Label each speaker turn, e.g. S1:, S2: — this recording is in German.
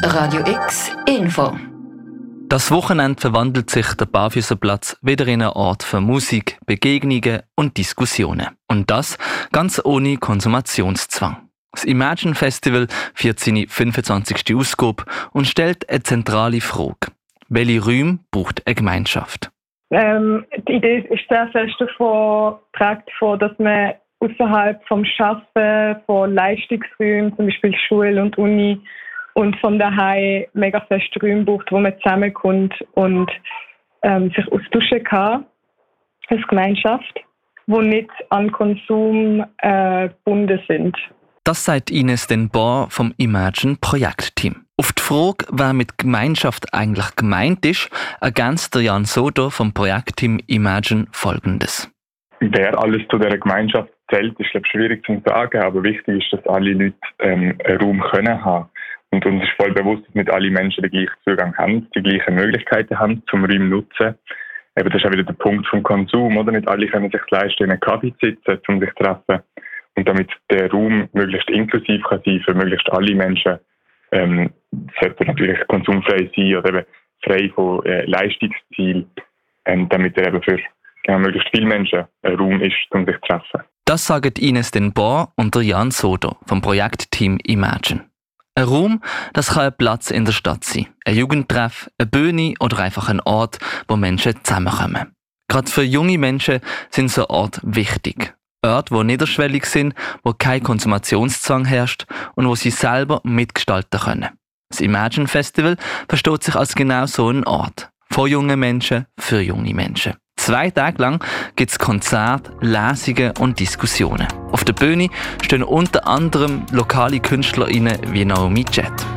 S1: Radio X Info.
S2: Das Wochenende verwandelt sich der Barfüßerplatz wieder in einen Ort für Musik, Begegnungen und Diskussionen. Und das ganz ohne Konsumationszwang. Das Imagine Festival feiert seine 25. Ausgabe und stellt eine zentrale Frage. Welche Räume braucht eine Gemeinschaft?
S3: Die Idee ist sehr fest davon geprägt, dass man außerhalb vom Arbeiten, von Leistungsräumen, zum Beispiel Schule und Uni, und von daheim mega feste Räume braucht, wo man zusammenkommt und sich austauschen kann als Gemeinschaft, die nicht an Konsum gebunden sind.
S2: Das sagt Ines Den Boer vom Imagine Projektteam. Auf die Frage, wer mit Gemeinschaft eigentlich gemeint ist, ergänzt der Jan Soder vom Projektteam Imagine Folgendes.
S4: Wer alles zu dieser Gemeinschaft zählt, ist schwierig zu sagen, aber wichtig ist, dass alle Leute einen Raum können haben. Und uns ist voll bewusst, dass nicht alle Menschen den gleichen Zugang haben, die gleichen Möglichkeiten haben, zum Raum zu nutzen. Eben, das ist auch wieder der Punkt vom Konsum, oder? Nicht alle können sich leisten, in einen Kaffee zu sitzen, um sich zu treffen. Und damit der Raum möglichst inklusiv kann sein für möglichst alle Menschen, sollte natürlich konsumfrei sein oder eben frei von Leistungszielen, damit er eben für möglichst viele Menschen ein Raum ist, um sich zu treffen.
S2: Das sagen Ines Den Boer und der Jan Soder vom Projektteam Imagine. Ein Raum, das kann ein Platz in der Stadt sein, ein Jugendtreff, eine Bühne oder einfach ein Ort, wo Menschen zusammenkommen. Gerade für junge Menschen sind so Orte wichtig. Orte, die niederschwellig sind, wo kein Konsumationszwang herrscht und wo sie selber mitgestalten können. Das Imagine Festival versteht sich als genau so ein Ort. Von jungen Menschen für junge Menschen. 2 Tage lang gibt es Konzerte, Lesungen und Diskussionen. Auf der Bühne stehen unter anderem lokale KünstlerInnen wie Naomi Jet.